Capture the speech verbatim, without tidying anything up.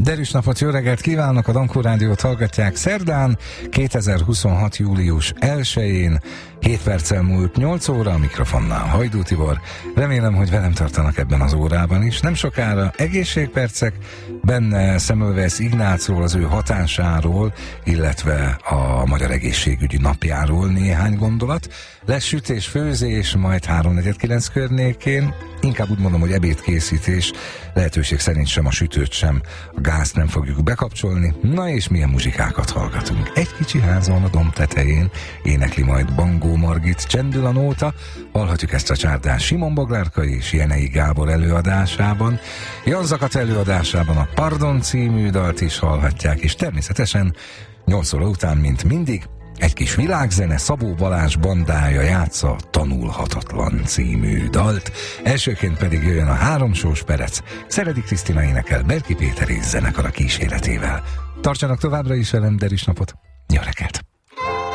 Derűs napot, jó reggelt kívánok! A Dankó Rádiót hallgatják szerdán, kétezer-huszonhat. július elsején, hét perccel múlt nyolc óra, a mikrofonnál Hajdú Tibor. Remélem, hogy velem tartanak ebben az órában is. Nem sokára egészségpercek, benne Semmelweis Ignácról, az ő hatásáról, illetve a Magyar Egészségügyi Napjáról néhány gondolat. Lesz sütés, főzés, majd háromnegyed kilenc környékén. Inkább úgy mondom, hogy ebédkészítés, lehetőség szerint sem a sütőt, sem a gázt nem fogjuk bekapcsolni. Na és milyen muzsikákat hallgatunk? Egy kicsi házon a domb tetején énekli majd Bangó Margit, Csendül a nóta. Hallhatjuk ezt a csárdás Simon Boglárka és Jenei Gábor előadásában. Jan Zakat előadásában a Pardon című dalt is hallhatják, és természetesen nyolc óra után, mint mindig, egy kis világzene, Szabó Balázs bandája játsza Tanulhatatlan című dalt. Elsőként pedig jöjjön a Háromsós Perec, Szeredi Krisztina énekel Berki Péter és zenekara kíséretével. Tartsanak továbbra is velem, Derűs napot, jó reggelt!